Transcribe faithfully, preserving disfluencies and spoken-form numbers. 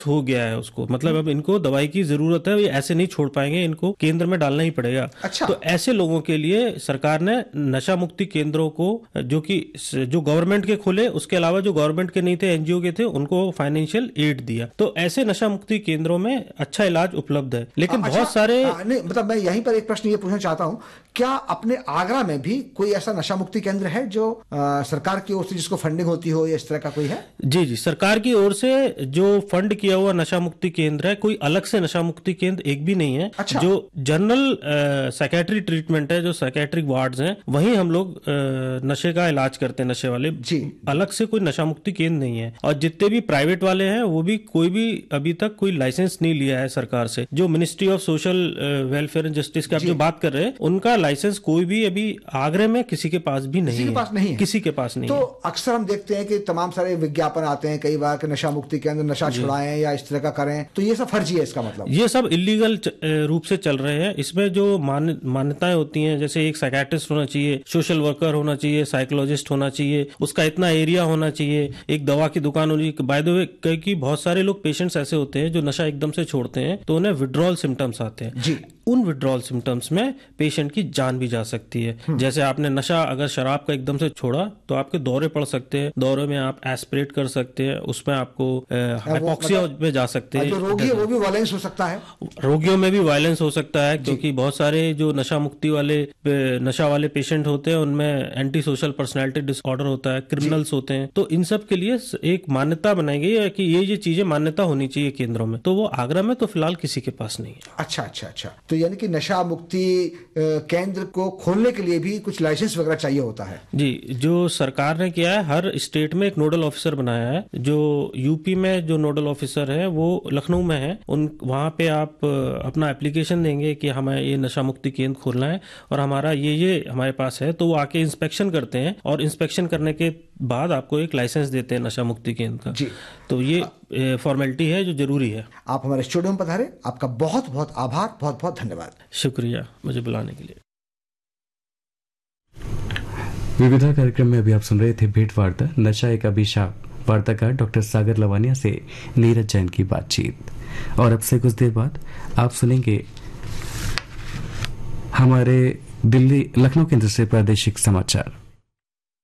हो गया है उसको, मतलब अब इनको दवाई की जरूरत है, ये ऐसे नहीं छोड़ पाएंगे, इनको केंद्र में डालना ही पड़ेगा। अच्छा। तो ऐसे लोगों के लिए सरकार ने नशा मुक्ति केंद्रों को, जो कि जो गवर्नमेंट के खोले, उसके अलावा जो गवर्नमेंट के नहीं थे, एनजीओ के थे, उनको फाइनेंशियल एड दिया। तो ऐसे नशा मुक्ति केंद्रों में अच्छा इलाज उपलब्ध है। लेकिन अच्छा, बहुत सारे आ, नहीं, मतलब मैं यहीं पर एक प्रश्न ये पूछना चाहता हूं, क्या अपने आगरा में भी कोई ऐसा नशा मुक्ति केंद्र है जो आ, सरकार की ओर से जिसको फंडिंग होती हो, या इस तरह का कोई है? जी जी, सरकार की ओर से जो फंड किया हुआ नशा मुक्ति केंद्र है, कोई अलग से नशा मुक्ति केंद्र एक भी नहीं है। अच्छा। जो जनरल साइकेट्री ट्रीटमेंट है, जो साइकेट्रिक वार्ड्स हैं, वहीं हम लोग आ, नशे का इलाज करते हैं, नशे वाले। जी। अलग से कोई नशा मुक्ति केंद्र नहीं है। और जितने भी प्राइवेट वाले हैं, वो भी कोई भी अभी तक कोई लाइसेंस नहीं लिया है सरकार से। जो ministry of social welfare and justice की आप जो बात कर रहे हैं, उनका लाइसेंस कोई भी अभी आगरे में किसी के पास भी नहीं किसी है। के पास नहीं है। किसी के पास नहीं तो है। अक्सर हम देखते हैं कि तमाम सारे विज्ञापन आते हैं कई बार कि नशा मुक्ति के अंदर नशा छुड़ाएं या इस तरह का करें, तो ये सब फर्जी है इसका मतलब? ये सब इलीगल रूप से चल रहे हैं। इसमें जो मान, मान्यताएं होती हैं, जैसे एक साइकेट्रिस्ट होना चाहिए, सोशल वर्कर होना चाहिए, साइकोलॉजिस्ट होना चाहिए, उसका इतना एरिया होना चाहिए, एक दवा की दुकान होनी चाहिए। बाय द वे, क्योंकि बहुत सारे लोग पेशेंट्स ऐसे होते हैं जो नशा एकदम से छोड़ते हैं तो उन्हें विड्रॉल सिम्टम्स आते हैं। जी। उन विड्रॉल सिम्टम्स में पेशेंट की जान भी जा सकती है। जैसे आपने नशा अगर शराब का एकदम से छोड़ा तो आपके दौरे पड़ सकते हैं, दौरे में आप एस्पिरेट कर सकते हैं, उसमें आपको हाइपोक्सिया में जा सकते हैं। जो रोगी है वो भी वायलेंस हो सकता है, रोगियों में भी वायलेंस हो सकता है, क्योंकि बहुत सारे जो नशा मुक्ति वाले नशा वाले पेशेंट होते हैं उनमें एंटी सोशल पर्सनैलिटी डिसऑर्डर होता है, क्रिमिनल्स होते हैं। तो इन सब के लिए एक मान्यता बनाई गई है कि ये ये चीजें मान्यता होनी चाहिए केंद्रों में। तो वो आगरा में तो फिलहाल किसी के पास नहीं है। अच्छा अच्छा अच्छा। तो यानी कि नशा मुक्ति केंद्र को खोलने के लिए भी कुछ लाइसेंस वगैरह चाहिए होता है? जी, जो सरकार ने किया है, हर स्टेट में एक नोडल ऑफिसर बनाया है। जो यूपी में जो नोडल ऑफिसर है वो लखनऊ में है। उन वहाँ पे आप अपना एप्लीकेशन देंगे कि हमें ये नशा मुक्ति केंद्र खोलना है और हमारा ये ये हमारे पास है, तो वो आके इंस्पेक्शन करते हैं और इंस्पेक्शन करने के बाद आपको एक लाइसेंस देते हैं नशा मुक्ति केंद्र का। जी। तो ये फॉर्मेलिटी है जो जरूरी है। आप हमारे स्टूडियो में पधारे, आपका बहुत बहुत आभार, बहुत बहुत धन्यवाद। शुक्रिया मुझे बुलाने के लिए। विविधा कार्यक्रम में अभी आप सुन रहे थे भेंट वार्ता, नशा एक अभिशाप, वार्ताकार डॉक्टर सागर लवानिया से नीरज जैन की बातचीत। और अब से कुछ देर बाद आप सुनेंगे हमारे दिल्ली लखनऊ केंद्र से प्रादेशिक समाचार।